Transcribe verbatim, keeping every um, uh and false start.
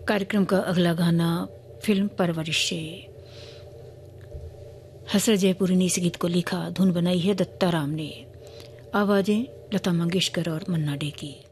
कार्यक्रम का अगला गाना फिल्म परवरिश से। हसरत जयपुरी ने इस गीत को लिखा, धुन बनाई है दत्ता राम ने, आवाज़ें लता मंगेशकर और मन्ना डे की।